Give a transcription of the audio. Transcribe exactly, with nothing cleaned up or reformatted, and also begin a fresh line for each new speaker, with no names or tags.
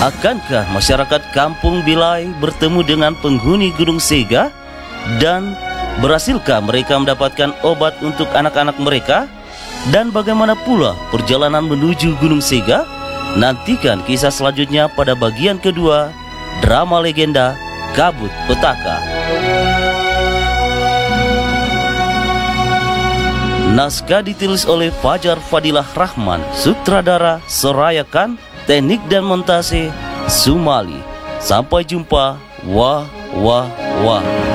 Akankah masyarakat Kampung Bilai bertemu dengan penghuni Gunung Sega? Dan berhasilkah mereka mendapatkan obat untuk anak-anak mereka? Dan bagaimana pula perjalanan menuju Gunung Sega? Nantikan kisah selanjutnya pada bagian kedua drama legenda Kabut Petaka. Naskah ditulis oleh Fajar Fadilah Rahman, sutradara Soraya Khan, teknik dan montase Sumali. Sampai jumpa. Wah, wah, wah.